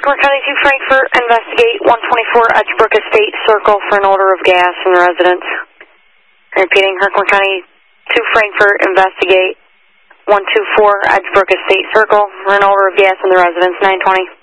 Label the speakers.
Speaker 1: Herkimer County to Frankfort, investigate 124 Edgebrook Estate Circle for an odor of gas in the residence. Repeating, Herkimer County to Frankfort, investigate 124 Edgebrook Estate Circle for an odor of gas in the residence, 920.